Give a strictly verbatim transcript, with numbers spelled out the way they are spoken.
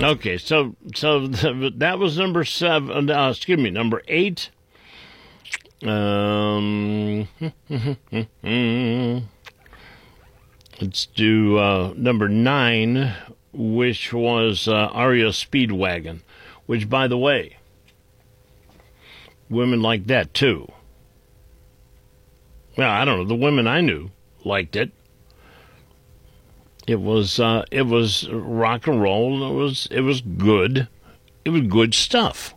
Okay, so so that was number seven. Uh, excuse me, number eight. Um, let's do uh, number nine, which was uh, Aria Speedwagon, which, by the way, women like that too. Well, I don't know. The women I knew liked it. It was uh, it was rock and roll. It was it was good. It was good stuff.